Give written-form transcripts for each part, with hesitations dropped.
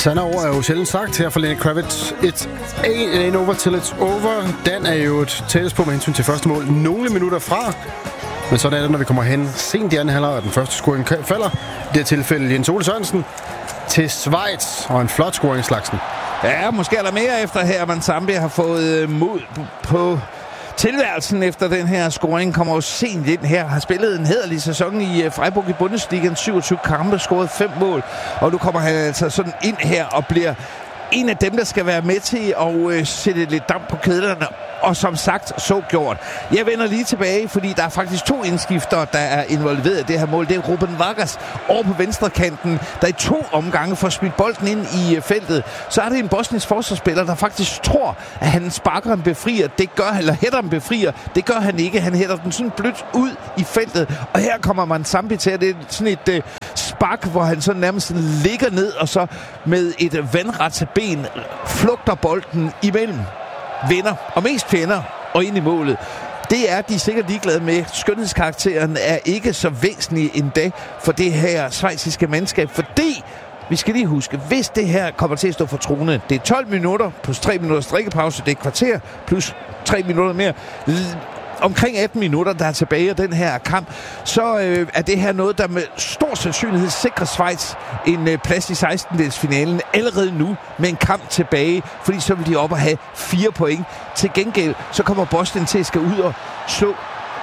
Sande ord er jo sjældent sagt her for Lenny Kravitz. It ain't over till it's over. Dan er jo et tættest på med hensyn til første mål nogle minutter fra. Men sådan er det, når vi kommer hen sent i anden halvleg, og den første scoring falder. I det tilfælde Jens Ole Sørensen til Schweiz, og en flot scoring Slagsen. Ja, måske er der mere efter her, man Zambia har fået mod på tilværelsen efter den her scoring. Kommer jo sent ind her, har spillet en hæderlig sæson i Freiburg i Bundesligaen, 27 kampe, scoret 5 mål, og nu kommer han altså sådan ind her og bliver en af dem, der skal være med til at sætte lidt damp på kedlerne, og som sagt, så gjort. Jeg vender lige tilbage, fordi der er faktisk 2 indskifter, der er involveret i det her mål. Det er Ruben Vargas over på venstrekanten, der i 2 omgange får smidt bolden ind i feltet. Så er det en bosnisk forsvarsspiller, der faktisk tror, at han sparker en befrier. Det gør han, eller hætter en befrier. Det gør han ikke. Han hætter den sådan blødt ud i feltet. Og her kommer man Zambi til, at det er sådan et spark, hvor han så nærmest ligger ned, og så med et vandret ben flugter bolden imellem venner, og mest fjender, og ind i målet. Det er de sikkert ligeglade med. Skønhedskarakteren er ikke så væsentlig endda for det her schweiziske mandskab, fordi vi skal lige huske, hvis det her kommer til at stå for trone, det er 12 minutter plus 3 minutters drikkepause, det er kvarter plus 3 minutter mere, omkring 18 minutter, der er tilbage af den her kamp, så er det her noget, der med stor sandsynlighed sikrer Schweiz en plads i 16-delsfinalen allerede nu med en kamp tilbage, fordi så vil de op og have 4 point. Til gengæld, så kommer Bosnien til at skal ud og slå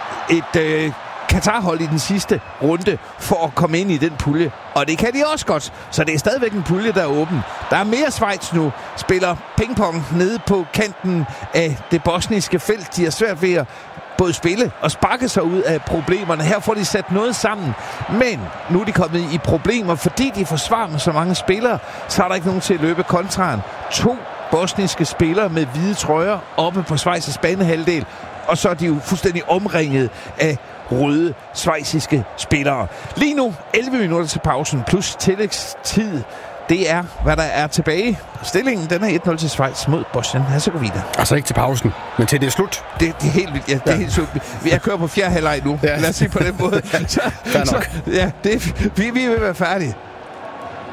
et Katar-hold i den sidste runde for at komme ind i den pulje. Og det kan de også godt, så det er stadigvæk en pulje, der er åben. Der er mere Schweiz nu, spiller pingpong nede på kanten af det bosniske felt. De har svært ved at både spille og sparke sig ud af problemerne. Her får de sat noget sammen, men nu er de kommet i problemer, fordi de forsvarer med så mange spillere, så er der ikke nogen til at løbe kontraen. 2 bosniske spillere med hvide trøjer oppe på Schweiz' banehalvdel, og så er de jo fuldstændig omringet af røde schweiziske spillere. Lige nu 11 minutter til pausen plus tillægstid. Det er, hvad der er tilbage. Stillingen, den er 1-0 til Schweiz mod Bosnien-Hercegovina. Altså ikke til pausen, men til det er slut. Det er helt vildt. Ja, det er helt slut. Jeg kører på 4. halvleg nu. Ja. Lad os sige på den måde. Fair nok. Vi vil være færdige.